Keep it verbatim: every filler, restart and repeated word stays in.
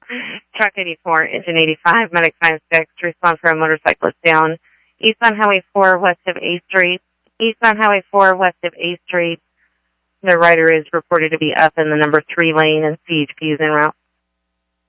Truck eighty-four, engine eighty-five, medic five six, to respond for a motorcyclist down. East on Highway four, west of A Street. East on Highway four, west of A Street. The rider is reported to be up in the number three lane, and C H P is en route.